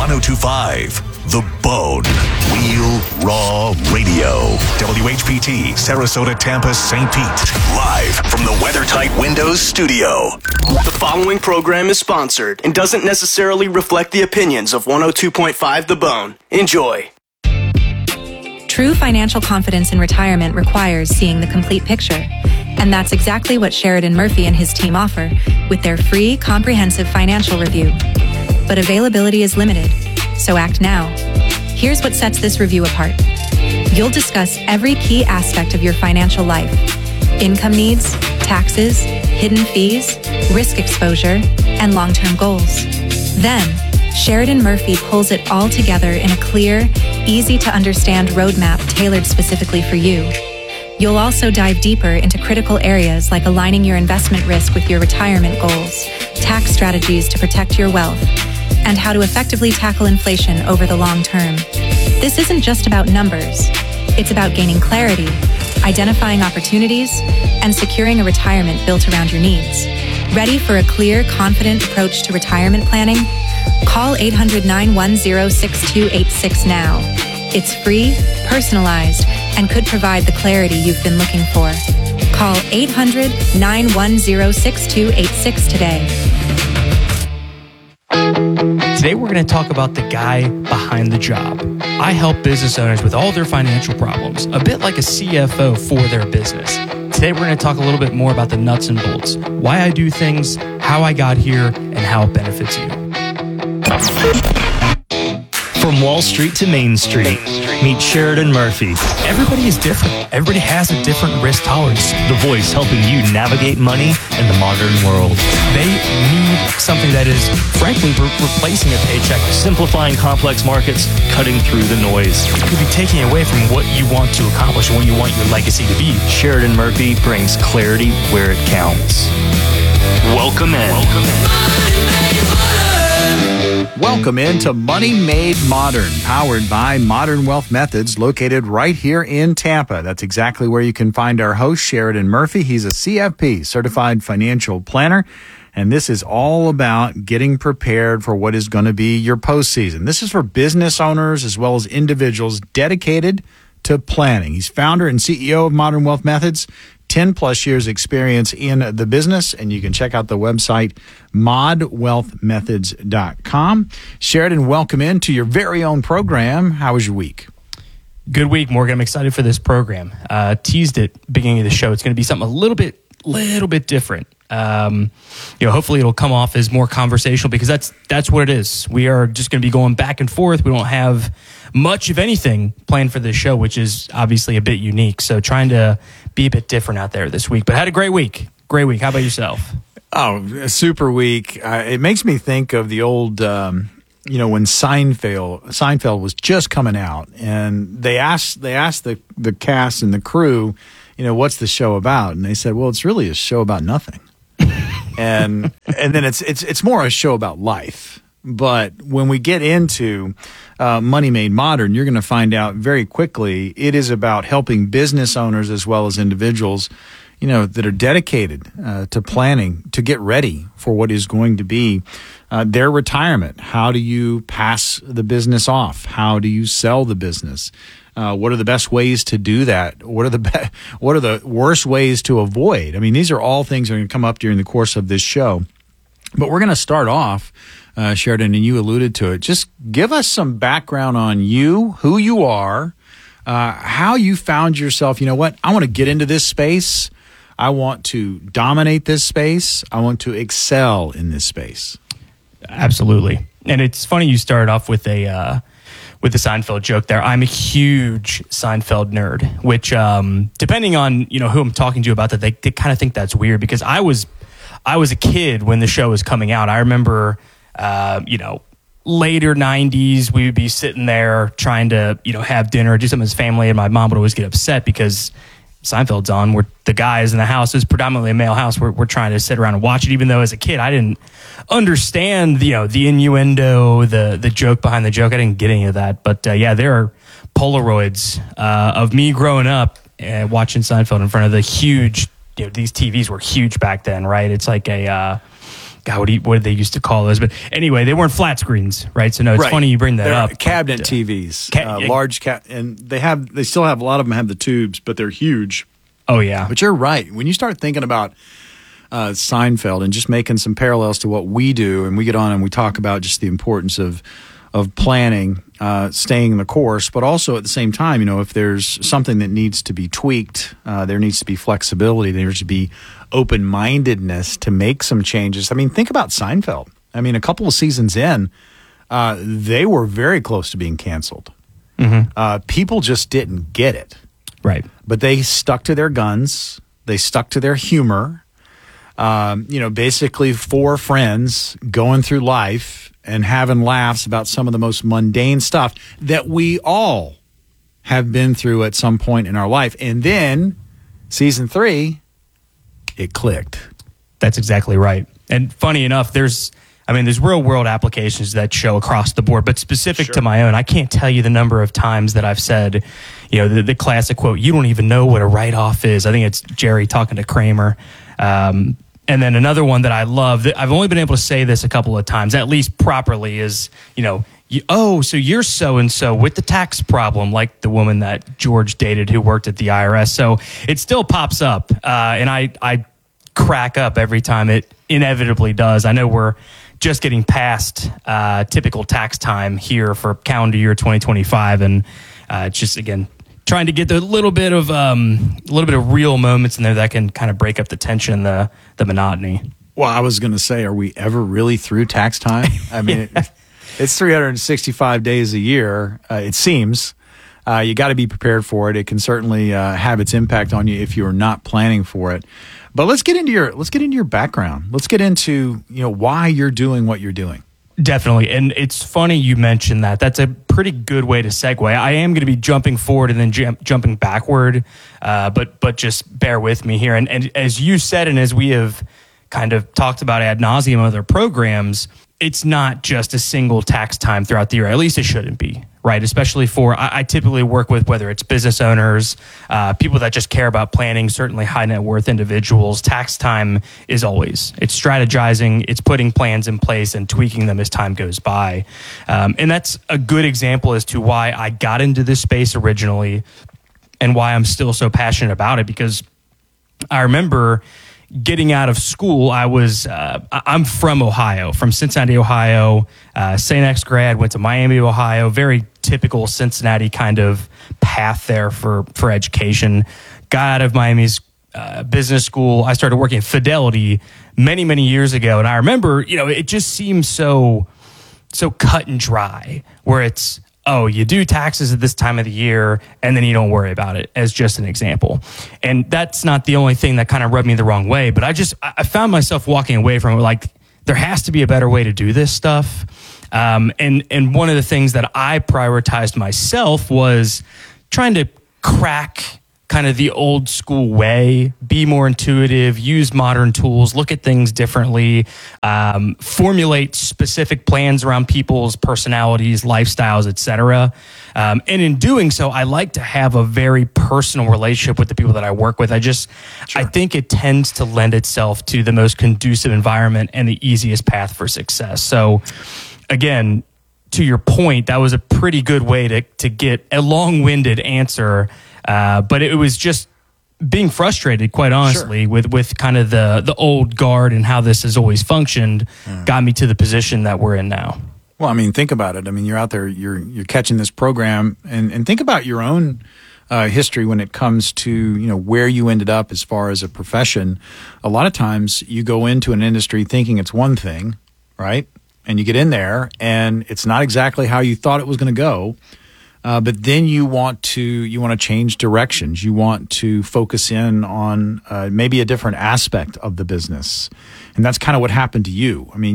1025, The Bone. Real Raw Radio. WHPT, Sarasota, Tampa, St. Pete. Live from the WeatherTight Windows studio. The following program is sponsored and doesn't necessarily reflect the opinions of 102.5 The Bone. Enjoy. True financial confidence in retirement requires seeing the complete picture. And that's exactly what Sheridan Murphy and his team offer with their free, comprehensive financial review. But availability is limited, so act now. Here's what sets this review apart. You'll discuss every key aspect of your financial life: income needs, taxes, hidden fees, risk exposure, and long-term goals. Then, Sheridan Murphy pulls it all together in a clear, easy-to-understand roadmap tailored specifically for you. You'll also dive deeper into critical areas like aligning your investment risk with your retirement goals, tax strategies to protect your wealth, and how to effectively tackle inflation over the long term. This isn't just about numbers. It's about gaining clarity, identifying opportunities, and securing a retirement built around your needs. Ready for a clear, confident approach to retirement planning? Call 800-910-6286 now. It's free, personalized, and could provide the clarity you've been looking for. Call 800-910-6286 today. Today we're going to talk about the guy behind the job. I help business owners with all their financial problems, a bit like a CFO for their business. Today we're going to talk a little bit more about the nuts and bolts, why I do things, how I got here, and how it benefits you. From Wall Street to Main Street, meet Sheridan Murphy. Everybody is different. Everybody has a different risk tolerance. The voice helping you navigate money in the modern world. They need something that is, frankly, replacing a paycheck. Simplifying complex markets, cutting through the noise. It could be taking away from what you want to accomplish and what you want your legacy to be. Sheridan Murphy brings clarity where it counts. Welcome in. Welcome into Money Made Modern, powered by Modern Wealth Methods, located right here in Tampa. That's exactly where you can find our host, Sheridan Murphy. He's a CFP, Certified Financial Planner, and this is all about getting prepared for what is going to be your postseason. This is for business owners as well as individuals dedicated to planning. He's founder and CEO of Modern Wealth Methods. 10 plus years experience in the business, and you can check out the website modwealthmethods.com. Sheridan, welcome into your very own program. How was your week? Good week, Morgan. I'm excited for this program. Teased it beginning of the show. It's going to be something a little bit different. Hopefully it'll come off as more conversational, because that's what it is. We are just going to be going back and forth. We don't have much, if anything, planned for this show, which is obviously a bit unique. So trying to be a bit different out there this week, but had a great week. Great week. How about yourself? Oh, a super week. It makes me think of the old, when Seinfeld was just coming out, and they asked the cast and the crew, what's the show about? And they said, well, it's really a show about nothing. and then it's more a show about life. But when we get into Money Made Modern, you're going to find out very quickly it is about helping business owners as well as individuals, that are dedicated to planning to get ready for what is going to be their retirement. How do you pass the business off? How do you sell the business? What are the best ways to do that? What are the worst ways to avoid? I mean, these are all things that are going to come up during the course of this show. But we're going to start off, Sheridan, and you alluded to it. Just give us some background on you, who you are, how you found yourself. You know what? I want to get into this space. I want to dominate this space. I want to excel in this space. Absolutely. And it's funny you started off with the Seinfeld joke there. I'm a huge Seinfeld nerd, which depending on who I'm talking to about that, they kind of think that's weird, because I was a kid when the show was coming out. I remember later 90s, we would be sitting there trying to have dinner, do something as family, and my mom would always get upset because Seinfeld's on. We're the guys in the house. It's predominantly a male house. We're trying to sit around and watch it, even though as a kid I didn't understand the innuendo, the joke behind the joke. I didn't get any of that. But there are Polaroids of me growing up and watching Seinfeld in front of the huge. These TVs were huge back then, right? It's like a God, what did they used to call those? But anyway, they weren't flat screens, right? So no, it's funny you bring that They're up. Cabinet TVs, large and they still have a lot of them have the tubes, but they're huge. Oh yeah. But you're right. When you start thinking about Seinfeld and just making some parallels to what we do, and we get on and we talk about just the importance of planning, staying the course, but also at the same time, if there's something that needs to be tweaked, there needs to be flexibility, there needs to be open-mindedness to make some changes. I mean, think about Seinfeld. I mean, a couple of seasons in, they were very close to being canceled. People just didn't get it. Right. But they stuck to their guns. They stuck to their humor. Basically 4 friends going through life and having laughs about some of the most mundane stuff that we all have been through at some point in our life. And then season 3, it clicked. That's exactly right. And funny enough, there's real world applications that show across the board, but specific to my own, I can't tell you the number of times that I've said, the classic quote, "You don't even know what a write-off is." I think it's Jerry talking to Kramer. And then another one that I love, that I've only been able to say this a couple of times, at least properly, is, so you're so-and-so with the tax problem, like the woman that George dated who worked at the IRS. So it still pops up, and I crack up every time it inevitably does. I know we're just getting past typical tax time here for calendar year 2025, and just, again, trying to get the little bit of real moments in there that can kind of break up the tension, the monotony. Well, I was going to say, are we ever really through tax time? I mean, it's 365 days a year. It seems you got to be prepared for it. It can certainly have its impact on you if you're not planning for it. But let's get into your background. Let's get into why you're doing what you're doing. Definitely. And it's funny you mentioned that. That's a pretty good way to segue. I am going to be jumping forward and then jumping backward, but just bear with me here. And as you said, and as we have kind of talked about ad nauseum in other programs, it's not just a single tax time throughout the year. At least it shouldn't be, right? Especially for, I typically work with, whether it's business owners, people that just care about planning, certainly high net worth individuals. Tax time is always, it's strategizing, it's putting plans in place and tweaking them as time goes by. And that's a good example as to why I got into this space originally and why I'm still so passionate about it, because I remember getting out of school. I'm from Ohio, from Cincinnati, Ohio, St. X grad, went to Miami, Ohio, very typical Cincinnati kind of path there for education. Got out of Miami's business school. I started working at Fidelity many, many years ago. And I remember, it just seems so cut and dry, where it's, oh, you do taxes at this time of the year, and then you don't worry about it, as just an example. And that's not the only thing that kind of rubbed me the wrong way, but I found myself walking away from it like, there has to be a better way to do this stuff. And one of the things that I prioritized myself was trying to crack kind of the old school way, be more intuitive, use modern tools, look at things differently, formulate specific plans around people's personalities, lifestyles, etc. And in doing so, I like to have a very personal relationship with the people that I work with. I think it tends to lend itself to the most conducive environment and the easiest path for success. So again, to your point, that was a pretty good way to get a long-winded answer. But it was just being frustrated, quite honestly, with kind of the old guard and how this has always functioned, got me to the position that we're in now. Well, I mean, think about it. I mean, you're out there, you're catching this program, and think about your own history when it comes to where you ended up as far as a profession. A lot of times, you go into an industry thinking it's one thing, right? And you get in there, and it's not exactly how you thought it was going to go. But then you want to change directions. You want to focus in on maybe a different aspect of the business, and that's kind of what happened to you. I mean,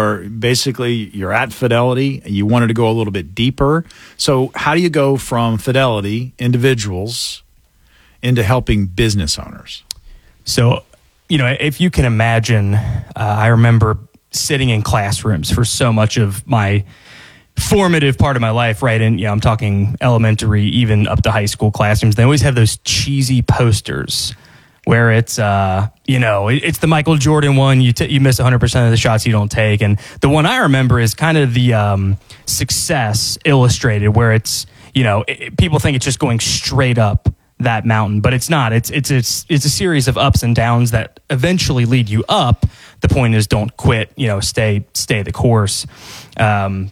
you're at Fidelity, and you wanted to go a little bit deeper. So how do you go from Fidelity individuals into helping business owners? So, if you can imagine, I remember sitting in classrooms for so much of my formative part of my life, right? And I'm talking elementary, even up to high school classrooms. They always have those cheesy posters where it's it's the Michael Jordan one. You miss 100% of the shots you don't take, and the one I remember is kind of the Success Illustrated, where it's people think it's just going straight up that mountain, but it's not. It's a series of ups and downs that eventually lead you up. The point is, don't quit. Stay the course. And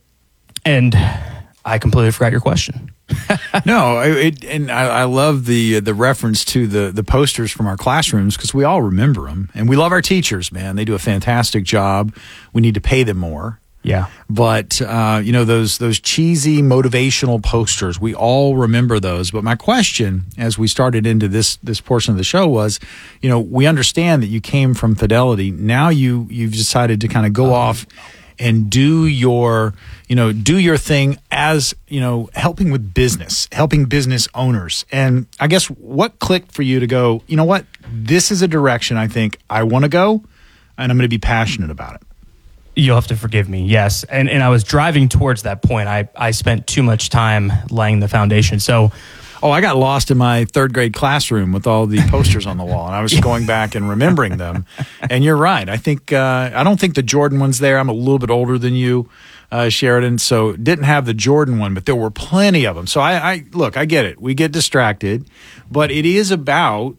I completely forgot your question. No, I love the reference to the posters from our classrooms, because we all remember them, and we love our teachers. Man, they do a fantastic job. We need to pay them more. Yeah, but those cheesy motivational posters, we all remember those. But my question, as we started into this portion of the show, was, we understand that you came from Fidelity. Now you've decided to kind of go off and do your thing as, helping business owners. And I guess what clicked for you to go, you know what, this is a direction I think I want to go, and I'm going to be passionate about it? You'll have to forgive me. Yes. And I was driving towards that point. I spent too much time laying the foundation. So, I got lost in my third grade classroom with all the posters on the wall, and I was going back and remembering them. And you're right. I think I don't think the Jordan one's there. I'm a little bit older than you, Sheridan, so didn't have the Jordan one, but there were plenty of them. So I look, I get it. We get distracted, but it is about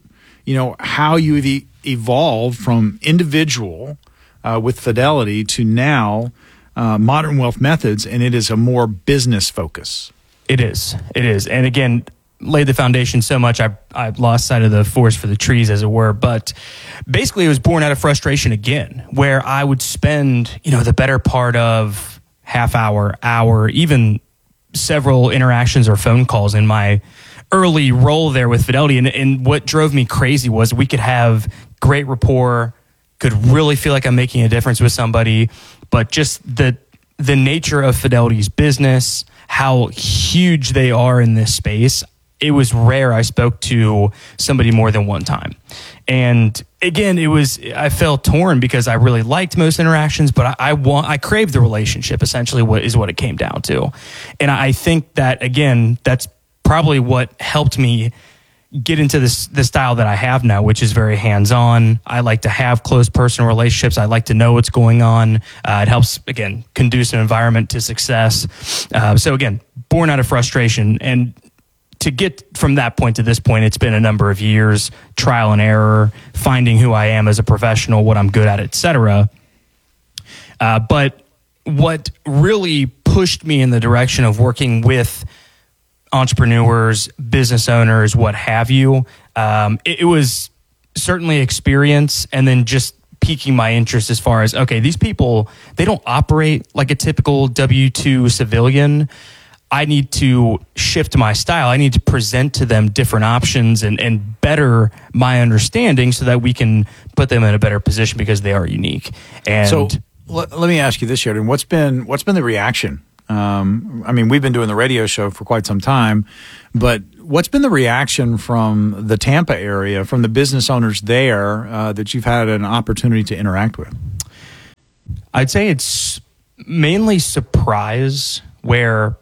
how you evolve from individual with Fidelity to now Modern Wealth Methods, and it is a more business focus. It is. And again, laid the foundation so much, I lost sight of the forest for the trees, as it were. But basically, it was born out of frustration again, where I would spend, the better part of half hour, even several interactions or phone calls in my early role there with Fidelity. And what drove me crazy was we could have great rapport, could really feel like I'm making a difference with somebody, but just the nature of Fidelity's business, how huge they are in this space, it was rare I spoke to somebody more than one time. And again, I felt torn because I really liked most interactions, but I craved the relationship, essentially, what it came down to. And I think that, again, that's probably what helped me get into the style that I have now, which is very hands-on. I like to have close personal relationships. I like to know what's going on. It helps, again, conduce an environment to success. So again, born out of frustration. And to get from that point to this point, it's been a number of years, trial and error, finding who I am as a professional, what I'm good at, etc. But what really pushed me in the direction of working with entrepreneurs, business owners, what have you, it was certainly experience, and then just piquing my interest as far as, okay, these people, they don't operate like a typical W-2 civilian. I need to shift my style. I need to present to them different options and better my understanding so that we can put them in a better position because they are unique. And so let me ask you this, Sheridan. What's been the reaction? We've been doing the radio show for quite some time, but what's been the reaction from the Tampa area, from the business owners there that you've had an opportunity to interact with? I'd say it's mainly surprise, where,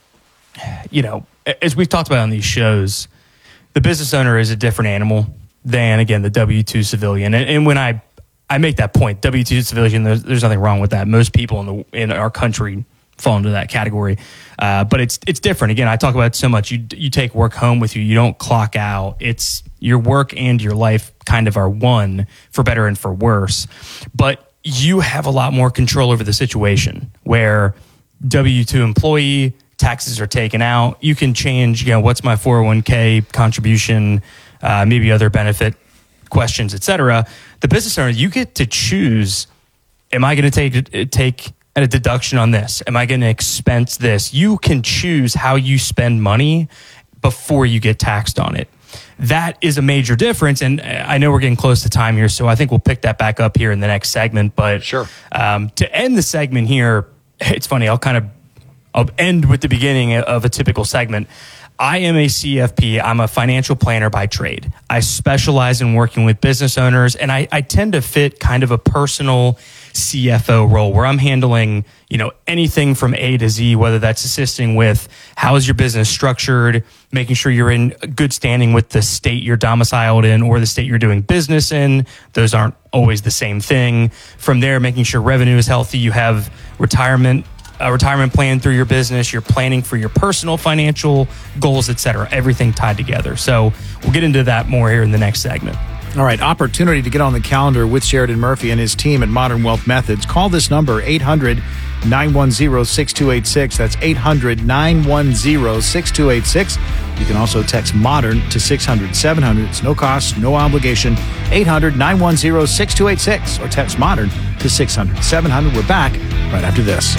as we've talked about on these shows, the business owner is a different animal than, again, the W-2 civilian. And when I make that point, W-2 civilian, there's nothing wrong with that. Most people in our country fall into that category. But it's different. Again, I talk about it so much. You take work home with you. You don't clock out. It's your work and your life kind of are one, for better and for worse. But you have a lot more control over the situation, where W-2 employee, taxes are taken out. You can change, what's my 401k contribution, maybe other benefit questions, etc. The business owner, you get to choose, am I going to take a deduction on this? Am I going to expense this? You can choose how you spend money before you get taxed on it. That is a major difference. And I know we're getting close to time here, so I think we'll pick that back up here in the next segment. But sure. To end the segment here, it's funny, I'll end with the beginning of a typical segment. I am a CFP. I'm a financial planner by trade. I specialize in working with business owners, and I tend to fit kind of a personal CFO role where I'm handling, anything from A to Z, whether that's assisting with how is your business structured, making sure you're in good standing with the state you're domiciled in or the state you're doing business in. Those aren't always the same thing. From there, making sure revenue is healthy, you have a retirement plan through your business, you're planning for your personal financial goals, etc. Everything tied together. So we'll get into that more here in the next segment. All right, opportunity to get on the calendar with Sheridan Murphy and his team at Modern Wealth Methods. Call this number, 800-910-6286. That's 800-910-6286. You can also text MODERN to 600-700. It's no cost, no obligation. 800-910-6286 or text MODERN to 600-700. We're back right after this.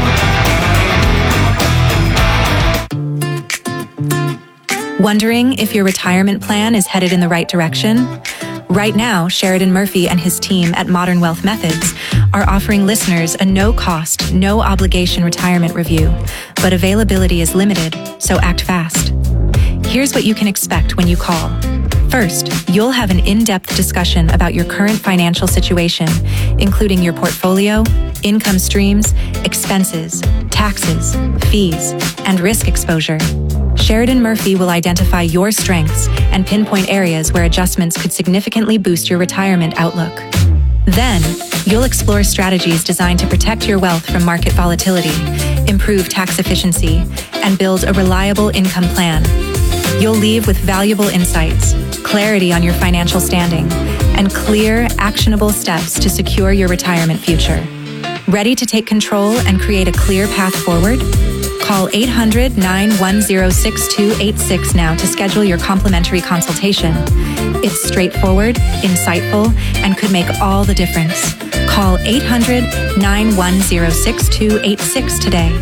Wondering if your retirement plan is headed in the right direction? Right now, Sheridan Murphy and his team at Modern Wealth Methods are offering listeners a no-cost, no-obligation retirement review, but availability is limited, so act fast. Here's what you can expect when you call. First, you'll have an in-depth discussion about your current financial situation, including your portfolio, income streams, expenses, taxes, fees, and risk exposure. Sheridan Murphy will identify your strengths and pinpoint areas where adjustments could significantly boost your retirement outlook. Then, you'll explore strategies designed to protect your wealth from market volatility, improve tax efficiency, and build a reliable income plan. You'll leave with valuable insights, clarity on your financial standing, and clear, actionable steps to secure your retirement future. Ready to take control and create a clear path forward? Call 800-910-6286 now to schedule your complimentary consultation. It's straightforward, insightful, and could make all the difference. Call 800-910-6286 today.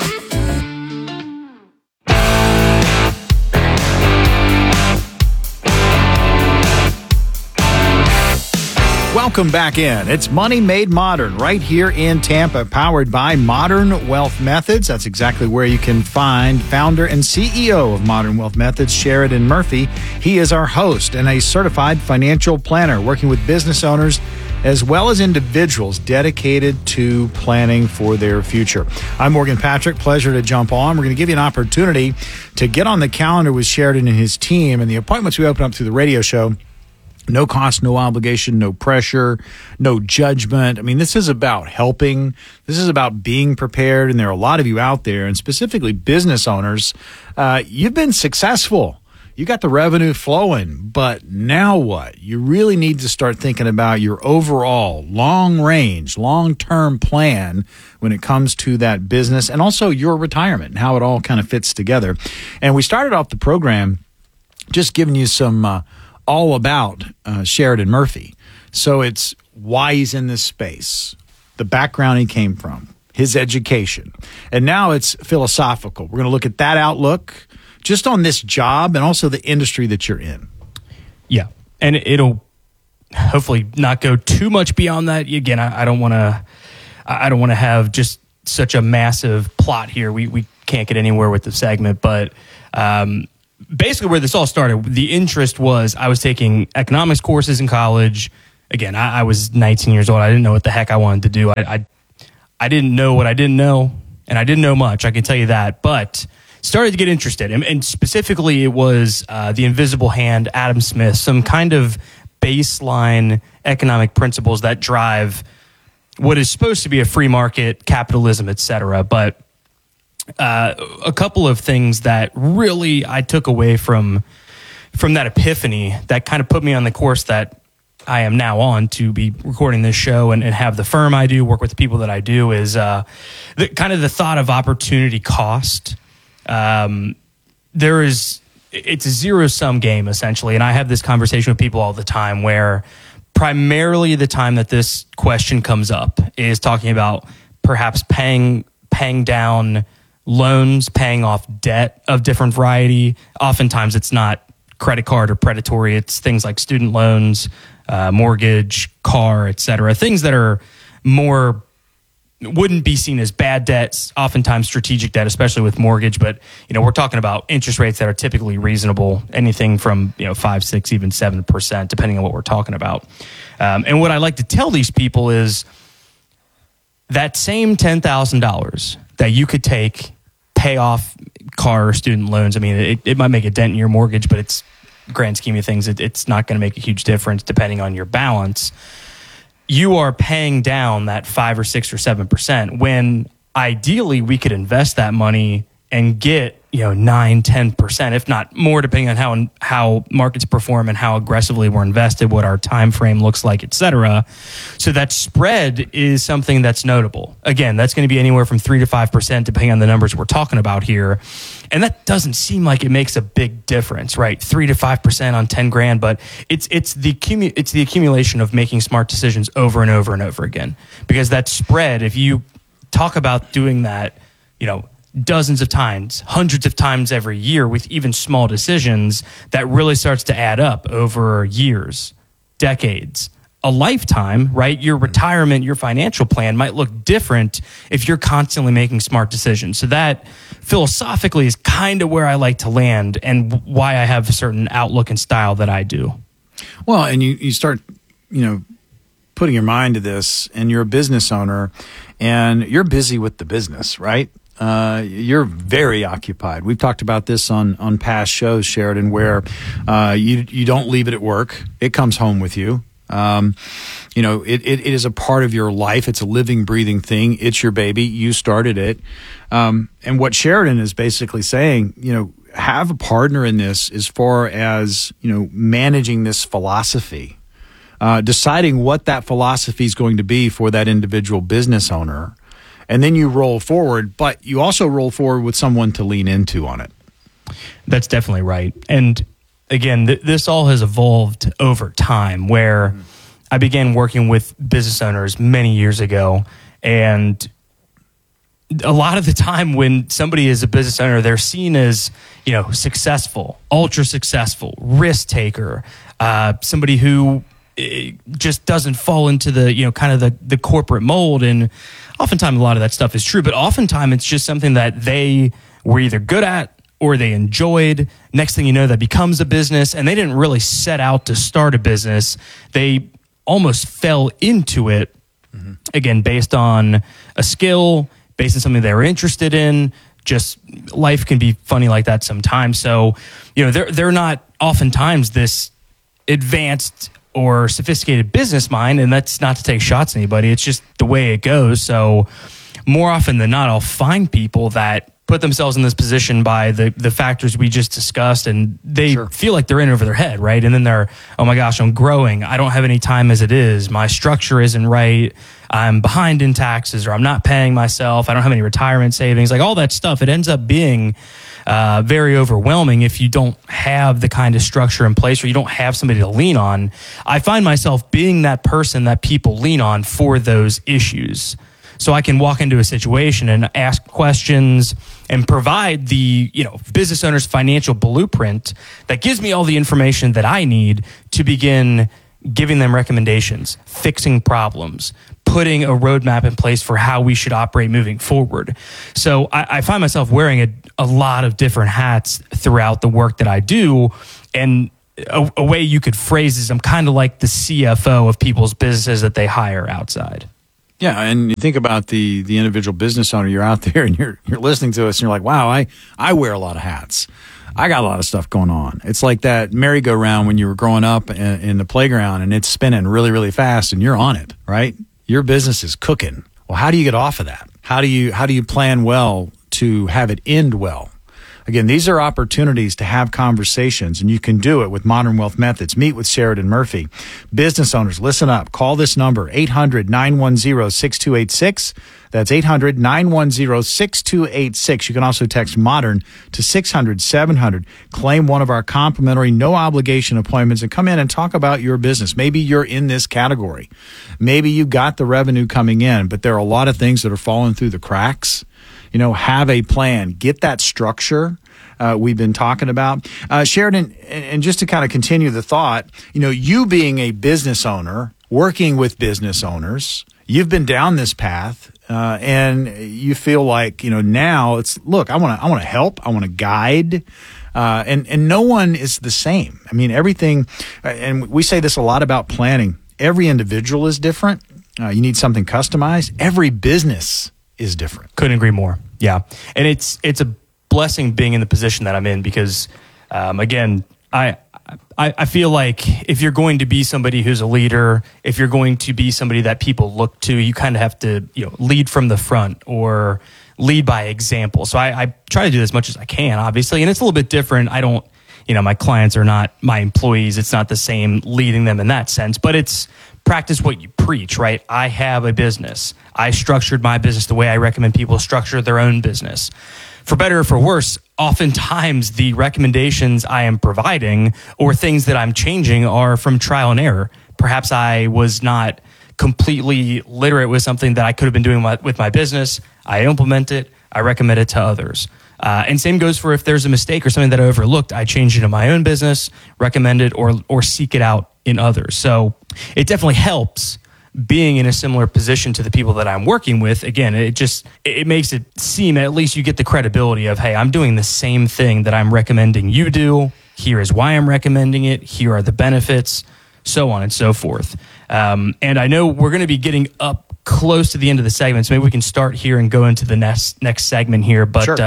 Welcome back in. It's Money Made Modern right here in Tampa, powered by Modern Wealth Methods. That's exactly where you can find founder and CEO of Modern Wealth Methods, Sheridan Murphy. He is our host and a certified financial planner working with business owners as well as individuals dedicated to planning for their future. I'm Morgan Patrick. Pleasure to jump on. We're going to give you an opportunity to get on the calendar with Sheridan and his team, and the appointments we open up through the radio show. No cost, no obligation, no pressure, no judgment. I mean, this is about helping. This is about being prepared. And there are a lot of you out there, and specifically business owners. You've been successful. You got the revenue flowing, but now what? You really need to start thinking about your overall long-range, long-term plan when it comes to that business and also your retirement and how it all kind of fits together. And we started off the program just giving you some all about Sheridan Murphy. So it's why he's in this space, the background he came from, his education. And now it's philosophical. We're going to look at that outlook just on this job and also the industry that you're in. Yeah. And it'll hopefully not go too much beyond that. Again, I don't want to have just such a massive plot here. We can't get anywhere with the segment, but basically where this all started, the interest was I was taking economics courses in college. Again, I was 19 years old. I didn't know what the heck I wanted to do. I didn't know what I didn't know, and I didn't know much, I can tell you that, but started to get interested. And specifically, it was The Invisible Hand, Adam Smith, some kind of baseline economic principles that drive what is supposed to be a free market, capitalism, etc. But a couple of things that really I took away from that epiphany that kind of put me on the course that I am now on to be recording this show and have the firm I do, work with the people that I do, is the thought of opportunity cost. It's a zero-sum game, essentially. And I have this conversation with people all the time where primarily the time that this question comes up is talking about perhaps paying down loans, paying off debt of different variety. Oftentimes it's not credit card or predatory. It's things like student loans, mortgage, car, etc. Things that are more wouldn't be seen as bad debts, oftentimes strategic debt, especially with mortgage. But, we're talking about interest rates that are typically reasonable, anything from, 5, 6, even 7%, depending on what we're talking about. And what I like to tell these people is that same $10,000 that you could take, pay off car or student loans. I mean, it might make a dent in your mortgage, but it's grand scheme of things, it's not going to make a huge difference depending on your balance. You are paying down that 5 or 6 or 7% when ideally we could invest that money and get 9-10%, if not more, depending on how markets perform and how aggressively we're invested, what our time frame looks like, et cetera. So that spread is something that's notable. Again, that's going to be anywhere from 3 to 5%, depending on the numbers we're talking about here. And that doesn't seem like it makes a big difference, right? 3 to 5% on 10 grand, but it's the accumulation of making smart decisions over and over and over again. Because that spread, if you talk about doing that, dozens of times, hundreds of times every year with even small decisions, that really starts to add up over years, decades, a lifetime, right? Your retirement, your financial plan might look different if you're constantly making smart decisions. So that philosophically is kind of where I like to land and why I have a certain outlook and style that I do. Well, and you start, putting your mind to this, and you're a business owner and you're busy with the business, right? You're very occupied. We've talked about this on past shows, Sheridan, where you don't leave it at work. It comes home with you. It is a part of your life. It's a living, breathing thing. It's your baby. You started it. And what Sheridan is basically saying, have a partner in this as far as, managing this philosophy, deciding what that philosophy is going to be for that individual business owner. And then you roll forward, but you also roll forward with someone to lean into on it. That's definitely right. And again, this all has evolved over time, where I began working with business owners many years ago. And a lot of the time when somebody is a business owner, they're seen as, successful, ultra successful, risk taker, somebody who just doesn't fall into the, kind of the corporate mold. And oftentimes a lot of that stuff is true, but oftentimes it's just something that they were either good at or they enjoyed. Next thing you know, that becomes a business, and they didn't really set out to start a business. They almost fell into it, again, based on a skill, based on something they were interested in. Just life can be funny like that sometimes. So, they're not oftentimes this advanced or sophisticated business mind, and that's not to take shots at anybody. It's just the way it goes. So more often than not, I'll find people that put themselves in this position by the factors we just discussed, and they feel like they're in over their head, right? And then they're, oh my gosh, I'm growing. I don't have any time as it is. My structure isn't right. I'm behind in taxes, or I'm not paying myself. I don't have any retirement savings, like all that stuff. It ends up being very overwhelming if you don't have the kind of structure in place, or you don't have somebody to lean on. I find myself being that person that people lean on for those issues. So I can walk into a situation and ask questions and provide the, business owner's financial blueprint that gives me all the information that I need to begin giving them recommendations, fixing problems, putting a roadmap in place for how we should operate moving forward. So I find myself wearing a lot of different hats throughout the work that I do. And a way you could phrase is I'm kind of like the CFO of people's businesses that they hire outside. Yeah, and you think about the individual business owner. You're out there and you're listening to us, and you're like, wow, I wear a lot of hats. I got a lot of stuff going on. It's like that merry-go-round when you were growing up in the playground, and it's spinning really, really fast, and you're on it, right? Your business is cooking. Well, how do you get off of that? How do you plan well to have it end well? Again, these are opportunities to have conversations, and you can do it with Modern Wealth Methods. Meet with Sheridan Murphy. Business owners, listen up. Call this number, 800-910-6286. That's 800-910-6286. You can also text MODERN to 600-700. Claim one of our complimentary, no-obligation appointments and come in and talk about your business. Maybe you're in this category. Maybe you got the revenue coming in, but there are a lot of things that are falling through the cracks. Have a plan. Get that structure we've been talking about. Sheridan, and just to kind of continue the thought, you being a business owner, working with business owners, you've been down this path, and you feel like, now it's, look, I want to help. I want to guide. And no one is the same. I mean, everything, and we say this a lot about planning. Every individual is different. you need something customized. Every business is different. Couldn't agree more. Yeah. And it's a blessing being in the position that I'm in because, again, I feel like if you're going to be somebody who's a leader, if you're going to be somebody that people look to, you kind of have to, lead from the front or lead by example. So I try to do as much as I can, obviously. And it's a little bit different. I don't, my clients are not my employees. It's not the same leading them in that sense, but it's practice what you preach, right? I have a business. I structured my business the way I recommend people structure their own business. For better or for worse, oftentimes the recommendations I am providing or things that I'm changing are from trial and error. Perhaps I was not completely literate with something that I could have been doing with my business. I implement it. I recommend it to others. And same goes for if there's a mistake or something that I overlooked, I change it in my own business, recommend it, or seek it out in others. So it definitely helps being in a similar position to the people that I'm working with. Again, it makes it seem, at least you get the credibility of, hey, I'm doing the same thing that I'm recommending you do. Here is why I'm recommending it. Here are the benefits, so on and so forth. And I know we're going to be getting up close to the end of the segment, so maybe we can start here and go into the next segment here. But sure.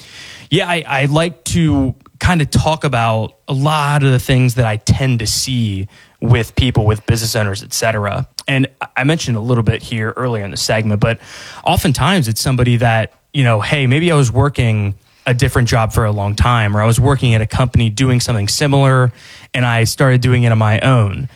I like to kind of talk about a lot of the things that I tend to see with people, with business owners, et cetera. And I mentioned a little bit here earlier in the segment, but oftentimes it's somebody that, hey, maybe I was working a different job for a long time, or I was working at a company doing something similar and I started doing it on my own.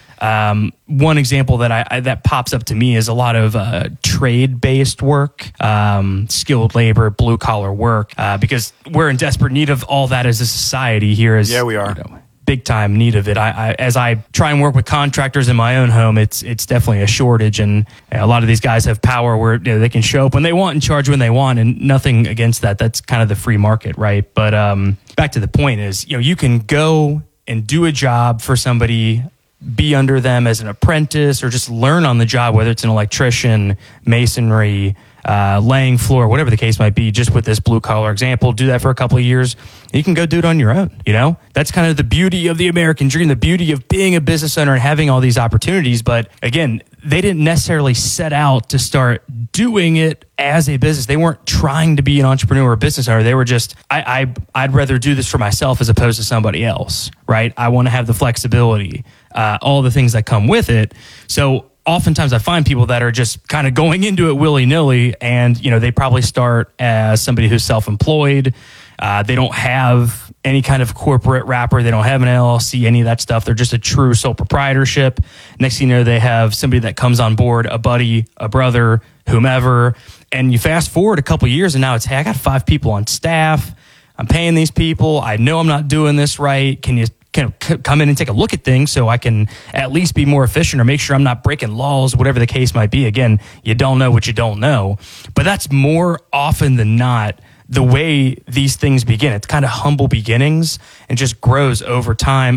One example that pops up to me is a lot of trade-based work, skilled labor, blue-collar work, because we're in desperate need of all that as a society here. Yeah, we are. Big time need of it. As I try and work with contractors in my own home, it's definitely a shortage, and a lot of these guys have power where they can show up when they want and charge when they want, and nothing against that. That's kind of the free market, right? But back to the point is, you can go and do a job for somebody, be under them as an apprentice, or just learn on the job, whether it's an electrician, masonry, laying floor, whatever the case might be. Just with this blue collar example, do that for a couple of years. You can go do it on your own. That's kind of the beauty of the American dream, the beauty of being a business owner and having all these opportunities. But again, they didn't necessarily set out to start doing it as a business. They weren't trying to be an entrepreneur or business owner. They were just, I'd rather do this for myself as opposed to somebody else, right? I want to have the flexibility, all the things that come with it. So oftentimes I find people that are just kind of going into it willy-nilly, and they probably start as somebody who's self-employed. They don't have any kind of corporate wrapper. They don't have an LLC, any of that stuff. They're just a true sole proprietorship. Next thing you know, they have somebody that comes on board, a buddy, a brother, whomever. And you fast forward a couple of years, and now it's, hey, I got 5 people on staff. I'm paying these people. I know I'm not doing this right. Can you come in and take a look at things so I can at least be more efficient or make sure I'm not breaking laws, whatever the case might be? Again, you don't know what you don't know. But that's more often than not the way these things begin. It's kind of humble beginnings and just grows over time.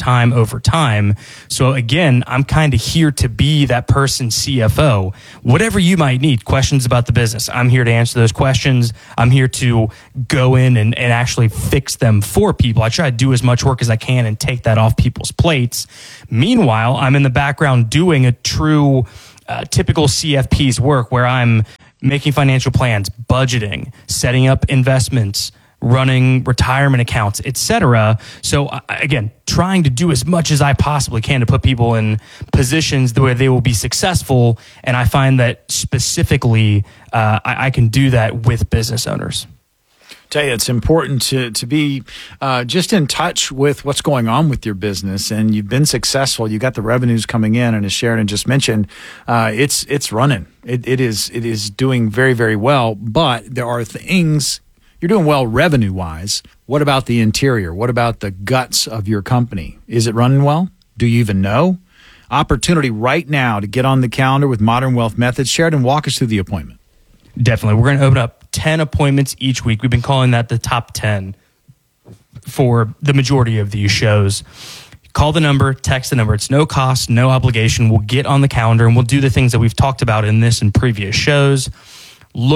So again, I'm kind of here to be that person, CFO. Whatever you might need, questions about the business, I'm here to answer those questions. I'm here to go in and actually fix them for people. I try to do as much work as I can and take that off people's plates. Meanwhile, I'm in the background doing a true typical CFP's work where I'm making financial plans, budgeting, setting up investments, running retirement accounts, etc. So again, trying to do as much as I possibly can to put people in positions where they will be successful. And I find that specifically, I can do that with business owners. Tell you, it's important to be just in touch with what's going on with your business, and you've been successful. You got the revenues coming in, and as Sheridan just mentioned, it's running. It is doing very, very well. But there are things you're doing well revenue wise. What about the interior? What about the guts of your company? Is it running well? Do you even know? Opportunity right now to get on the calendar with Modern Wealth Methods. Sheridan, walk us through the appointment. Definitely. We're going to open up 10 appointments each week. We've been calling that the top 10 for the majority of these shows. Call the number, text the number. It's no cost, no obligation. We'll get on the calendar and we'll do the things that we've talked about in this and previous shows. Look at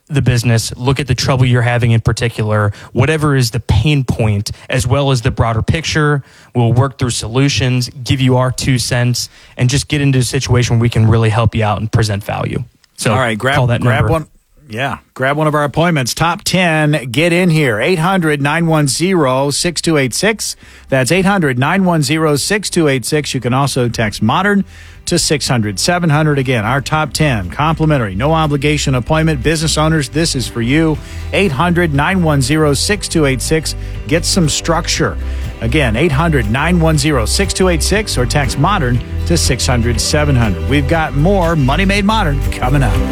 the business, look at the trouble you're having in particular, whatever is the pain point, as well as the broader picture. We'll work through solutions, give you our 2 cents, and just get into a situation where we can really help you out and present value. So, all right, call that grab number. one. Yeah, grab one of our appointments. Top 10, get in here. 800-910-6286. That's 800-910-6286. You can also text MODERN to 600-700. Again, our top 10, complimentary, no obligation appointment. Business owners, this is for you. 800-910-6286. Get some structure. Again, 800-910-6286 or text MODERN to 600-700. We've got more Money Made Modern coming up.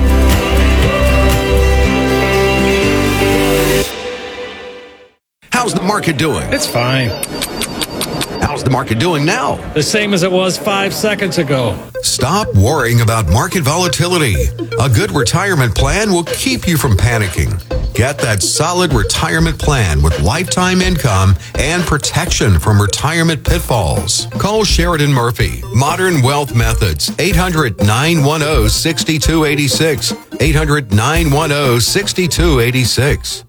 How's the market doing? It's fine. How's the market doing now? The same as it was 5 seconds ago. Stop worrying about market volatility. A good retirement plan will keep you from panicking. Get that solid retirement plan with lifetime income and protection from retirement pitfalls. Call Sheridan Murphy, Modern Wealth Methods, 800-910-6286, 800-910-6286.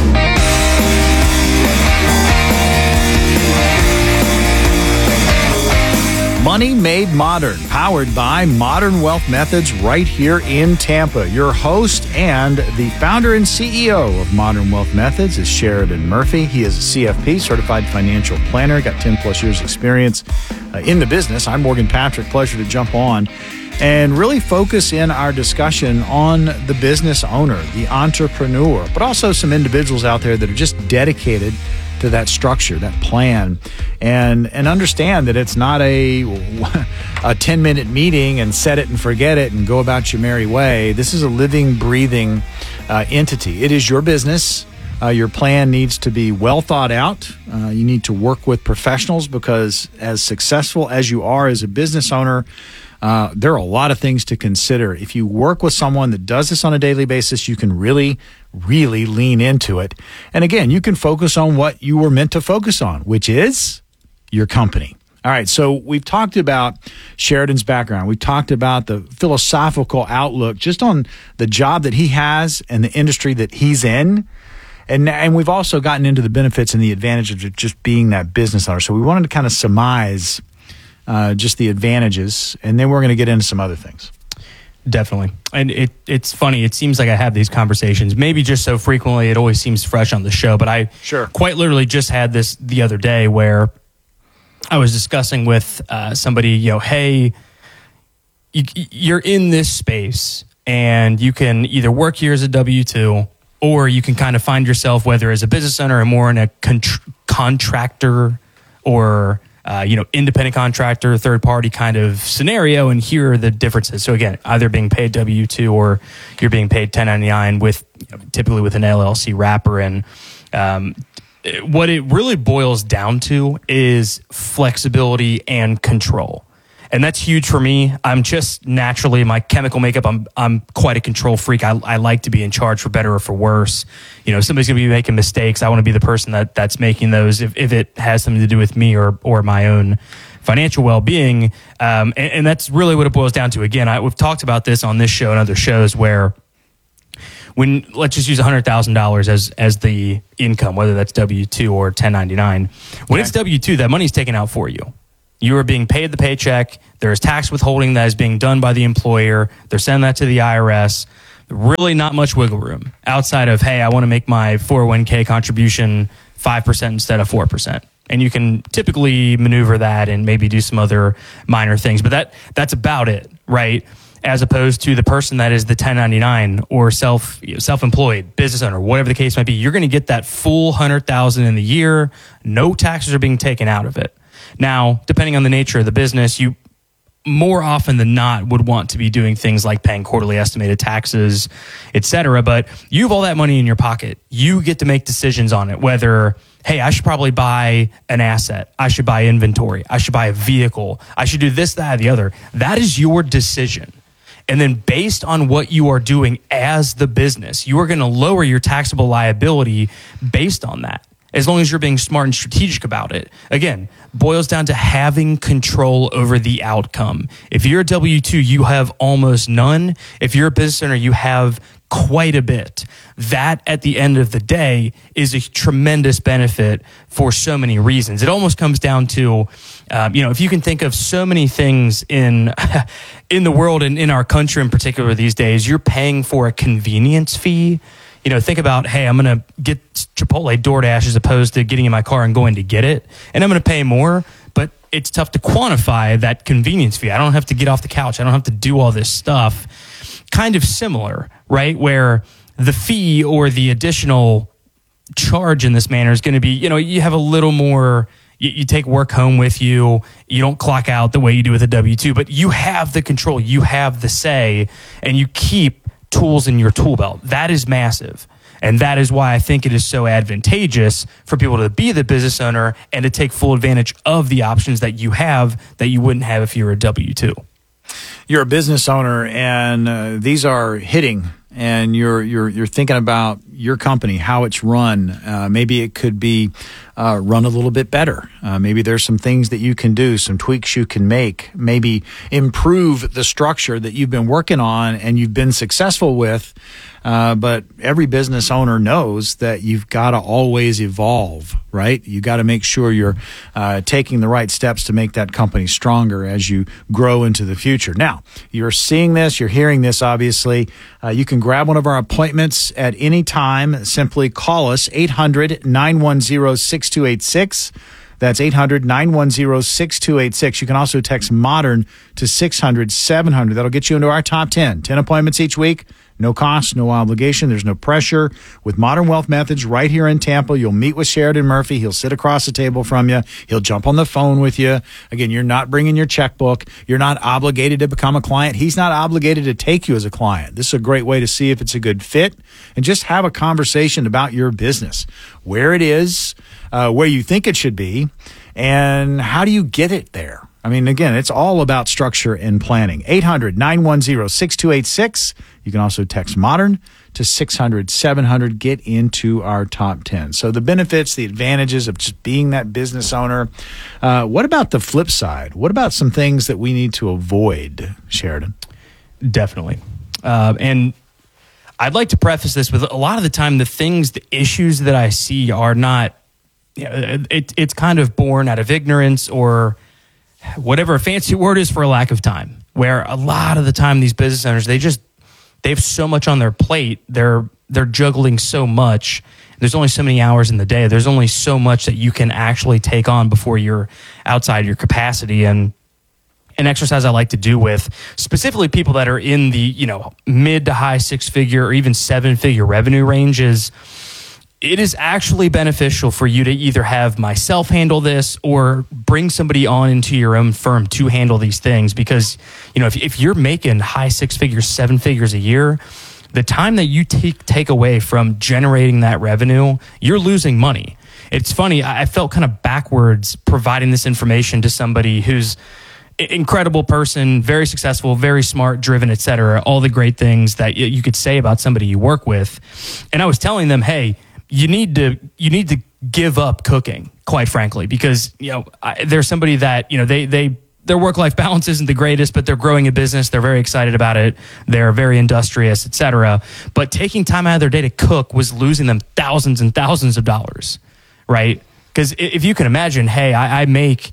Money Made Modern, powered by Modern Wealth Methods right here in Tampa. Your host and the founder and CEO of Modern Wealth Methods is Sheridan Murphy. He is a CFP, Certified Financial Planner, got 10 plus years experience in the business. I'm Morgan Patrick. Pleasure to jump on and really focus in our discussion on the business owner, the entrepreneur, but also some individuals out there that are just dedicated to that structure, that plan, and understand that it's not a 10-minute meeting and set it and forget it and go about your merry way. This is a living, breathing entity. It is your business. Your plan needs to be well thought out. You need to work with professionals because as successful as you are as a business owner, there are a lot of things to consider. If you work with someone that does this on a daily basis, you can really lean into it. And again, you can focus on what you were meant to focus on, which is your company. All right, so we've talked about Sheridan's background. We've talked about the philosophical outlook just on the job that he has and the industry that he's in. And we've also gotten into the benefits and the advantages of just being that business owner. So we wanted to kind of surmise just the advantages, and then we're going to get into some other things. Definitely. And it's funny. It seems like I have these conversations, maybe just so frequently, it always seems fresh on the show. But I quite literally just had this the other day where I was discussing with somebody, hey, you're in this space and you can either work here as a W-2 or you can kind of find yourself, whether as a business owner or more in a contractor or independent contractor, third party kind of scenario, and here are the differences. So again, either being paid W-2 or you're being paid 1099 with typically with an LLC wrapper. And what it really boils down to is flexibility and control. And that's huge for me. I'm just naturally, my chemical makeup, I'm quite a control freak. I like to be in charge for better or for worse. Somebody's going to be making mistakes. I want to be the person that's making those if it has something to do with me or my own financial well-being. And that's really what it boils down to. Again, we've talked about this on this show and other shows where when, let's just use $100,000 as the income, whether that's W-2 or 1099. When it's W-2, that money's taken out for you. You are being paid the paycheck. There is tax withholding that is being done by the employer. They're sending that to the IRS. Really not much wiggle room outside of, hey, I want to make my 401k contribution 5% instead of 4%. And you can typically maneuver that and maybe do some other minor things. But that's about it, right? As opposed to the person that is the 1099 or self-employed business owner, whatever the case might be. You're going to get that full $100,000 in the year. No taxes are being taken out of it. Now, depending on the nature of the business, you more often than not would want to be doing things like paying quarterly estimated taxes, et cetera. But you have all that money in your pocket. You get to make decisions on it, whether, hey, I should probably buy an asset. I should buy inventory. I should buy a vehicle. I should do this, that, or the other. That is your decision. And then based on what you are doing as the business, you are going to lower your taxable liability based on that. as long as you're being smart and strategic about it. Again, boils down to having control over the outcome. If you're a W-2, you have almost none. If you're a business owner, you have quite a bit. That, at the end of the day, is a tremendous benefit for so many reasons. It almost comes down to, if you can think of so many things in the world and in our country in particular these days, you're paying for a convenience fee. Think about, hey, I'm going to get Chipotle DoorDash as opposed to getting in my car and going to get it. And I'm going to pay more, but it's tough to quantify that convenience fee. I don't have to get off the couch. I don't have to do all this stuff. Kind of similar, right? Where the fee or the additional charge in this manner is going to be, you have a little more, you take work home with you. You don't clock out the way you do with a W-2, but you have the control. You have the say, and you keep tools in your tool belt. That is massive. And that is why I think it is so advantageous for people to be the business owner and to take full advantage of the options that you have that you wouldn't have if you were a W-2. You're a business owner, and these are hitting, and you're thinking about your company, how it's run. Maybe it could be run a little bit better. Maybe there's some things that you can do, some tweaks you can make, maybe improve the structure that you've been working on and you've been successful with. But every business owner knows that you've got to always evolve, right? You got to make sure you're taking the right steps to make that company stronger as you grow into the future. Now, you're seeing this, you're hearing this, obviously. You can grab one of our appointments at any time. Simply call us, 800-910-6286. That's 800-910-6286. You can also text MODERN to 600-700. That'll get you into our top 10. 10 appointments each week. No cost, no obligation. There's no pressure. With Modern Wealth Methods right here in Tampa, you'll meet with Sheridan Murphy. He'll sit across the table from you. He'll jump on the phone with you. Again, you're not bringing your checkbook. You're not obligated to become a client. He's not obligated to take you as a client. This is a great way to see if it's a good fit and just have a conversation about your business, where it is, where you think it should be, and how do you get it there? I mean, again, it's all about structure and planning. 800-910-6286. You can also text MODERN to 600-700. Get into our top 10. So the benefits, the advantages of just being that business owner. What about the flip side? What about some things that we need to avoid, Sheridan? Definitely. And I'd like to preface this with a lot of the time, the issues that I see are not, it's kind of born out of ignorance or whatever a fancy word is for a lack of time, where a lot of the time these business owners, they have so much on their plate. They're juggling so much. There's only so many hours in the day. There's only so much that you can actually take on before you're outside your capacity. And an exercise I like to do with specifically people that are in the, mid to high 6-figure or even 7-figure revenue range is, it is actually beneficial for you to either have myself handle this or bring somebody on into your own firm to handle these things. Because, if you're making high 6 figures, 7 figures a year, the time that you take away from generating that revenue, you're losing money. It's funny. I felt kind of backwards providing this information to somebody who's an incredible person, very successful, very smart, driven, et cetera, all the great things that you could say about somebody you work with. And I was telling them, hey, you need to give up cooking, quite frankly, because there's somebody that their work-life balance isn't the greatest, but they're growing a business, they're very excited about it, they're very industrious, etc. But taking time out of their day to cook was losing them thousands and thousands of dollars, right? Because if you can imagine, hey, I make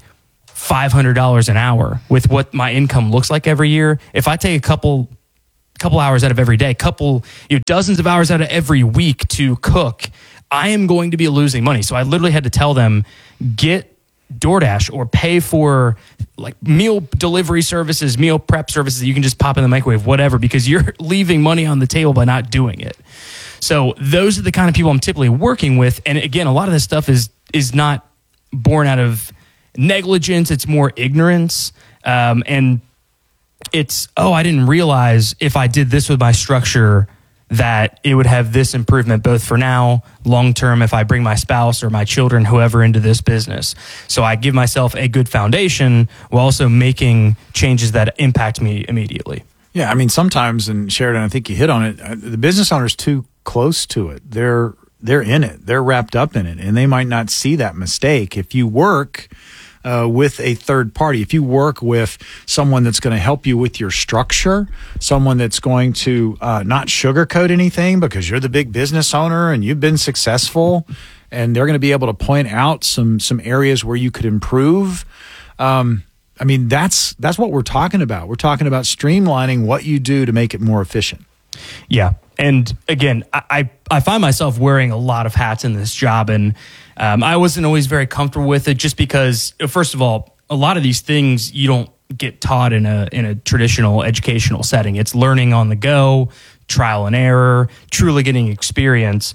$500 an hour with what my income looks like every year. If I take a couple hours out of every day, dozens of hours out of every week to cook, I am going to be losing money. So I literally had to tell them, get DoorDash or pay for like meal delivery services, meal prep services that you can just pop in the microwave, whatever, because you're leaving money on the table by not doing it. So those are the kind of people I'm typically working with. And again, a lot of this stuff is not born out of negligence. It's more ignorance. And it's, I didn't realize if I did this with my structure that it would have this improvement both for now, long term, if I bring my spouse or my children, whoever, into this business. So I give myself a good foundation while also making changes that impact me immediately. Yeah, I mean, sometimes, and Sheridan, I think you hit on it, the business owner's too close to it. They're they're in it. They're wrapped up in it, and they might not see that mistake. If you work with a third party, if you work with someone that's going to help you with your structure, someone that's going to not sugarcoat anything because you're the big business owner and you've been successful, and they're going to be able to point out some areas where you could improve. I mean, that's what we're talking about. We're talking about streamlining what you do to make it more efficient. Yeah. And again, I find myself wearing a lot of hats in this job, and I wasn't always very comfortable with it just because, first of all, a lot of these things you don't get taught in a traditional educational setting. It's learning on the go, trial and error, truly getting experience.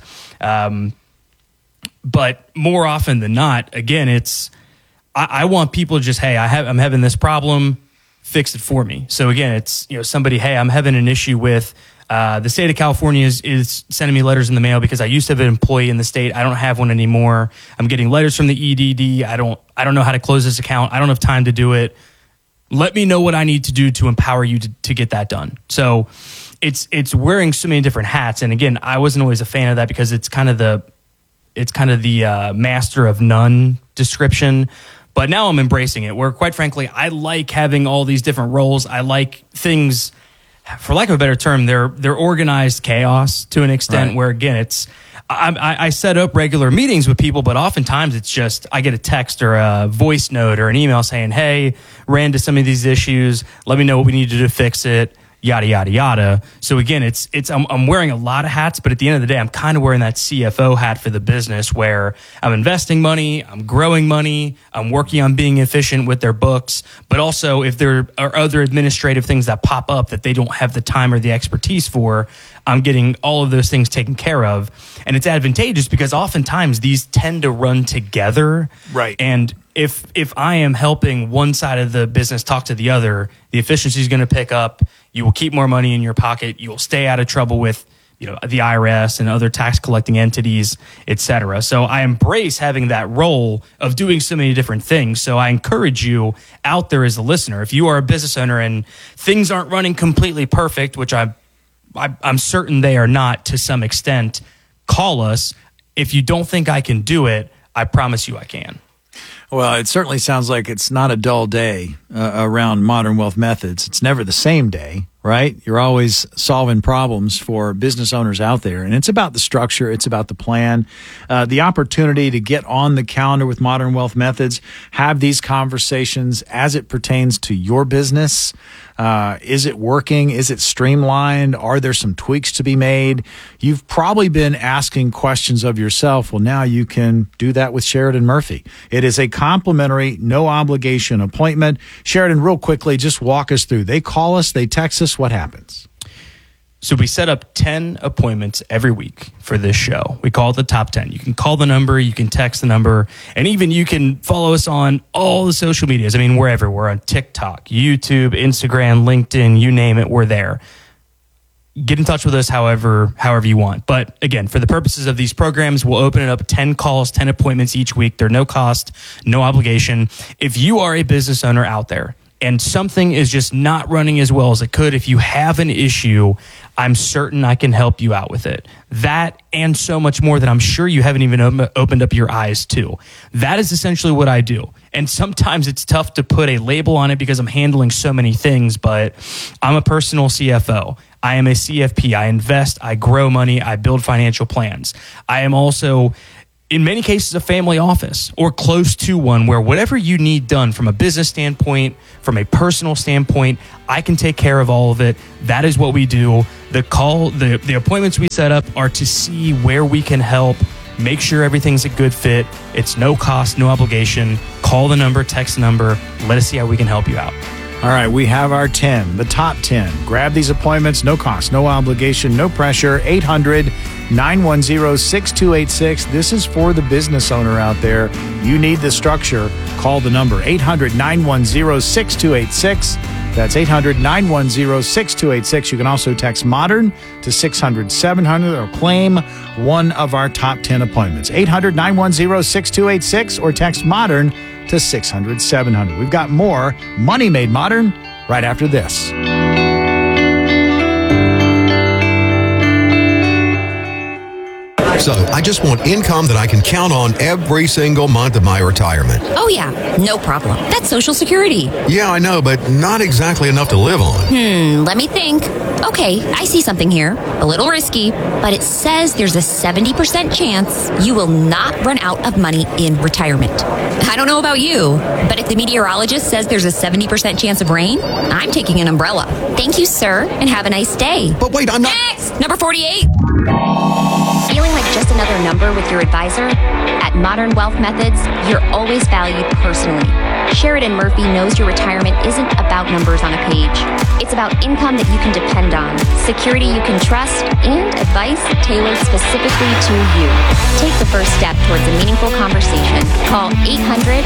But more often than not, again, it's I want people to just, hey, I'm having this problem, fix it for me. So again, it's somebody, hey, I'm having an issue with the state of California is sending me letters in the mail because I used to have an employee in the state. I don't have one anymore. I'm getting letters from the EDD. I don't know how to close this account. I don't have time to do it. Let me know what I need to do to empower you to get that done. So it's wearing so many different hats. And again, I wasn't always a fan of that because it's kind of the master of none description. But now I'm embracing it, where quite frankly, I like having all these different roles. I like things, for lack of a better term, they're organized chaos to an extent, right, where again, I set up regular meetings with people, but oftentimes it's just I get a text or a voice note or an email saying, hey, ran into some of these issues. Let me know what we need to do to fix it. Yada, yada, yada. So again, I'm wearing a lot of hats, but at the end of the day, I'm kind of wearing that CFO hat for the business where I'm investing money, I'm growing money, I'm working on being efficient with their books, but also if there are other administrative things that pop up that they don't have the time or the expertise for, I'm getting all of those things taken care of. And it's advantageous because oftentimes these tend to run together. Right. And if I am helping one side of the business talk to the other, the efficiency is going to pick up. You will keep more money in your pocket. You will stay out of trouble with the IRS and other tax collecting entities, et cetera. So I embrace having that role of doing so many different things. So I encourage you out there as a listener, if you are a business owner and things aren't running completely perfect, which I'm certain they are not to some extent, call us. If you don't think I can do it, I promise you I can. Well, it certainly sounds like it's not a dull day around Modern Wealth Methods. It's never the same day, right? You're always solving problems for business owners out there. And it's about the structure. It's about the plan, the opportunity to get on the calendar with Modern Wealth Methods, have these conversations as it pertains to your business. Is it working? Is it streamlined? Are there some tweaks to be made? You've probably been asking questions of yourself. Well, now you can do that with Sheridan Murphy. It is a complimentary, no obligation appointment. Sheridan, real quickly, just walk us through. They call us, they text us. What happens? So we set up 10 appointments every week for this show. We call it the top 10. You can call the number, you can text the number, and even you can follow us on all the social medias. I mean, we're everywhere. We're on TikTok, YouTube, Instagram, LinkedIn, you name it, we're there. Get in touch with us however you want. But again, for the purposes of these programs, we'll open it up 10 calls, 10 appointments each week. They're no cost, no obligation. If you are a business owner out there and something is just not running as well as it could, if you have an issue, I'm certain I can help you out with it. That and so much more that I'm sure you haven't even opened up your eyes to. That is essentially what I do. And sometimes it's tough to put a label on it because I'm handling so many things, but I'm a personal CFO. I am a CFP. I invest, I grow money, I build financial plans. I am also, in many cases, a family office or close to one where whatever you need done from a business standpoint, from a personal standpoint, I can take care of all of it. That is what we do. The appointments we set up are to see where we can help, make sure everything's a good fit. It's no cost, no obligation. Call the number, text the number. Let us see how we can help you out. All right, we have our 10, the top 10. Grab these appointments, no cost, no obligation, no pressure. 800-910-6286. This is for the business owner out there. You need the structure. Call the number, 800-910-6286. That's 800-910-6286. You can also text MODERN to 600-700 or claim one of our top 10 appointments. 800-910-6286 or text MODERN to 600-700. We've got more Money Made Modern right after this. So I just want income that I can count on every single month of my retirement. Oh, yeah, no problem. That's Social Security. Yeah, I know, but not exactly enough to live on. Let me think. Okay, I see something here. A little risky, but it says there's a 70% chance you will not run out of money in retirement. I don't know about you, but if the meteorologist says there's a 70% chance of rain, I'm taking an umbrella. Thank you, sir, and have a nice day. But wait, I'm not... Next! Number 48. Feeling like just another number with your advisor? At Modern Wealth Methods, you're always valued personally. Sheridan Murphy knows your retirement isn't about numbers on a page. It's about income that you can depend on, security you can trust, and advice tailored specifically to you. Take the first step towards a meaningful conversation. Call